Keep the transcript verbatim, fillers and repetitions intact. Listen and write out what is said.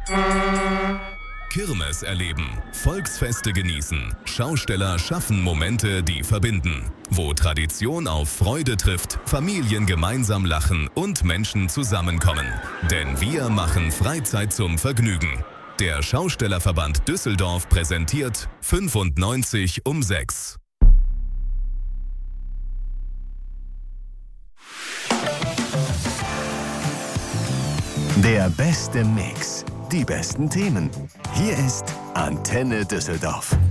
Kirmes erleben, Volksfeste genießen. Schausteller schaffen Momente, die verbinden. Wo Tradition auf Freude trifft, Familien gemeinsam lachen und Menschen zusammenkommen. Denn wir machen Freizeit zum Vergnügen. Der Schaustellerverband Düsseldorf präsentiert fünfundneunzig um sechs. Der beste Mix. Die besten Themen. Hier ist Antenne Düsseldorf.